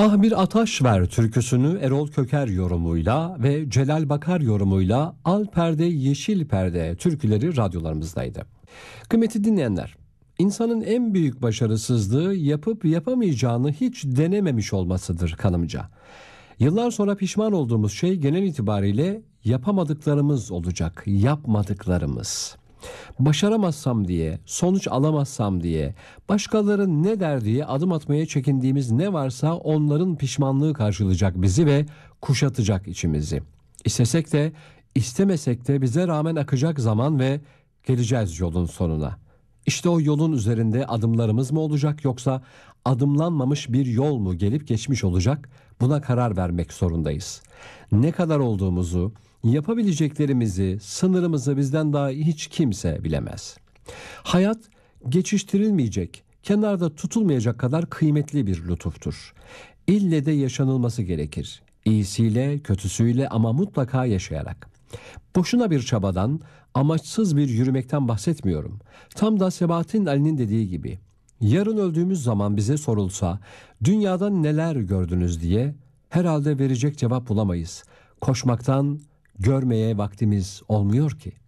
Ah Bir Ataş Ver türküsünü Erol Köker yorumuyla ve Celal Bakar yorumuyla Al Perde Yeşil Perde türküleri radyolarımızdaydı. Kıymetli dinleyenler, insanın en büyük başarısızlığı yapıp yapamayacağını hiç denememiş olmasıdır kanımca. Yıllar sonra pişman olduğumuz şey genel itibariyle yapamadıklarımız olacak, yapmadıklarımız. Başaramazsam diye, sonuç alamazsam diye, başkaları ne der diye adım atmaya çekindiğimiz ne varsa onların pişmanlığı karşılayacak bizi ve kuşatacak içimizi. İstesek de, istemesek de bize rağmen akacak zaman ve geleceğiz yolun sonuna. İşte o yolun üzerinde adımlarımız mı olacak yoksa adımlanmamış bir yol mu gelip geçmiş olacak? Buna karar vermek zorundayız. Ne kadar olduğumuzu, yapabileceklerimizi, sınırımızı bizden daha hiç kimse bilemez. Hayat geçiştirilmeyecek, kenarda tutulmayacak kadar kıymetli bir lütuftur. İlle de yaşanılması gerekir. İyisiyle, kötüsüyle ama mutlaka yaşayarak. Boşuna bir çabadan, amaçsız bir yürümekten bahsetmiyorum. Tam da Sebahattin Ali'nin dediği gibi, yarın öldüğümüz zaman bize sorulsa, dünyada neler gördünüz diye herhalde verecek cevap bulamayız. Koşmaktan görmeye vaktimiz olmuyor ki.